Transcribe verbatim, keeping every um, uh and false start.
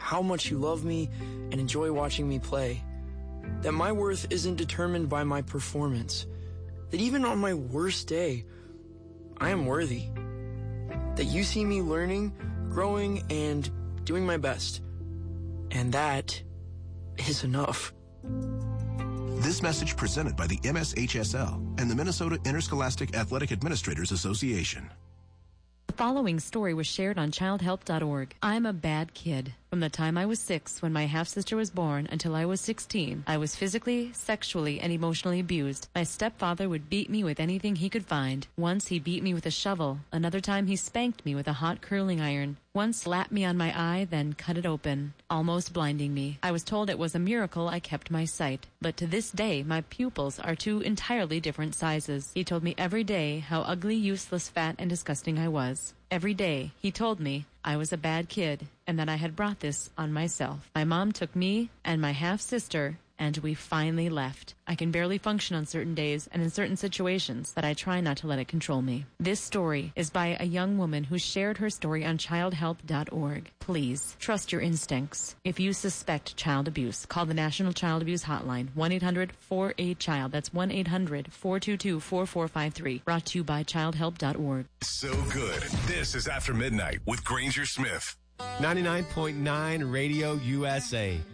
how much you love me and enjoy watching me play. That my worth isn't determined by my performance. That even on my worst day, I am worthy. That you see me learning, growing, and doing my best. And that is enough. This message presented by the M S H S L and the Minnesota Interscholastic Athletic Administrators Association. The following story was shared on child help dot org. I'm a bad kid. From the time I was six, when my half-sister was born, until I was sixteen, I was physically, sexually, and emotionally abused. My stepfather would beat me with anything he could find. Once he beat me with a shovel. Another time he spanked me with a hot curling iron. Once slapped me on my eye, then cut it open, almost blinding me. I was told it was a miracle I kept my sight. But to this day, my pupils are two entirely different sizes. He told me every day how ugly, useless, fat, and disgusting I was. Every day, he told me I was a bad kid and that I had brought this on myself. My mom took me and my half-sister, and we finally left. I can barely function on certain days and in certain situations that I try not to let it control me. This story is by a young woman who shared her story on child help dot org. Please, trust your instincts. If you suspect child abuse, call the National Child Abuse Hotline, one eight hundred four eight child. That's one eight hundred four two two four four five three. Brought to you by child help dot org. So good. This is After Midnight with Granger Smith. ninety-nine point nine Radio U S A.